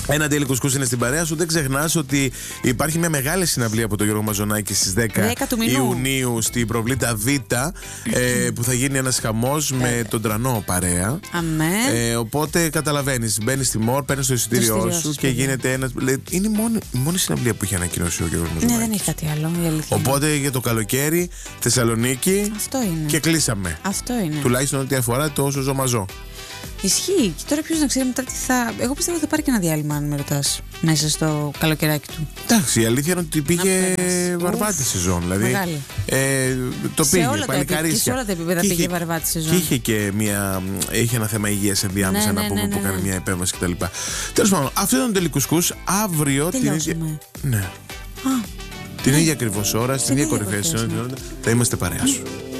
Ένα τέλει κουσκούς είναι στην παρέα σου. Δεν ξεχνάς ότι υπάρχει μια μεγάλη συναυλία από τον Γιώργο Μαζονάκη στις 10 Ιουνίου στην Προβλήτα Β, που θα γίνει ένας χαμός με τον Τρανό παρέα. Οπότε καταλαβαίνεις, μπαίνεις στη ΜΟΡ, παίρνεις το εισιτήριό σου και γίνεται ένας. Είναι η μόνη συναυλία που έχει ανακοινώσει ο Γιώργος Μαζονάκης. Ναι, δεν έχει κάτι άλλο. Οπότε για το καλοκαίρι Θεσσαλονίκη. Αυτό είναι. Και κλείσαμε. Αυτό είναι. Τουλάχιστον ό,τι αφορά το όσο ζωμαζό. Ισχύει. Και τώρα ποιος να ξέρει μετά τι θα. Εγώ πιστεύω ότι θα πάρει και ένα διάλειμμα, αν με ρωτάς, μέσα στο καλοκαιράκι του. Εντάξει, η αλήθεια είναι ότι πήγε βαρβάτη σεζόν. Δηλαδή, το πήγε. Και σε όλα τα επίπεδα πήγε βαρβάτη σεζόν. Και είχε ένα θέμα υγείας ενδιάμεσα να πούμε, που έκανε μια επέμβαση κτλ. Τέλος πάντων, αυτό ήταν το τελικουσκούς. Αύριο την ίδια. Ναι. Την ίδια ακριβώς ώρα, στην ίδια κορυφαία σεζόν θα είμαστε παρέα σου.